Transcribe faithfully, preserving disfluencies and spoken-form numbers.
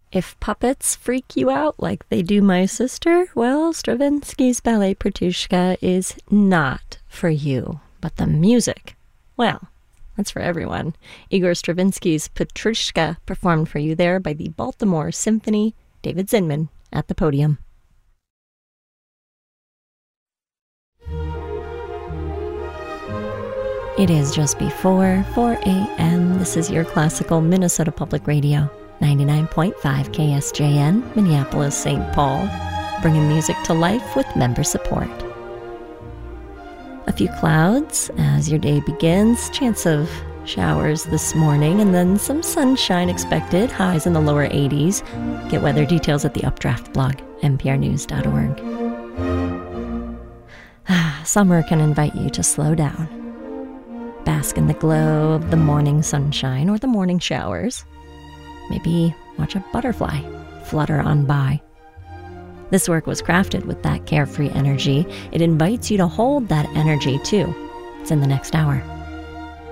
If puppets freak you out like they do my sister, well, Stravinsky's Ballet Petrushka is not for you. But the music, well, that's for everyone. Igor Stravinsky's Petrushka performed for you there by the Baltimore Symphony. David Zinman at the podium. It is just before four a.m. This is your classical Minnesota Public Radio, ninety-nine point five K S J N, Minneapolis, Saint Paul, bringing music to life with member support. A few clouds as your day begins, chance of showers this morning, and then some sunshine expected, highs in the lower eighties. Get weather details at the Updraft blog, n p r news dot org. Summer can invite you to slow down. Bask in the glow of the morning sunshine or the morning showers. Maybe watch a butterfly flutter on by. This work was crafted with that carefree energy. It invites you to hold that energy too. It's in the next hour.